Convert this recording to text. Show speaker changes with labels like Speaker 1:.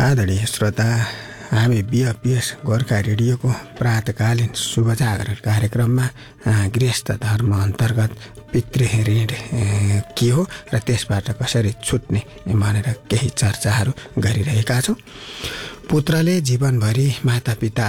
Speaker 1: आदरणीय श्रोता, हामी बिएफपिएस गोर्खा रेडियोको प्रातकालीन शुभजागरण कार्यक्रममा गृहस्थ धर्म अन्तर्गत पितृ ऋण के हो र त्यसबाट कसरी छुट्ने भनेर केही चर्चाहरू गरिरहेका छौँ। पुत्रले जीवनभरि मातापिता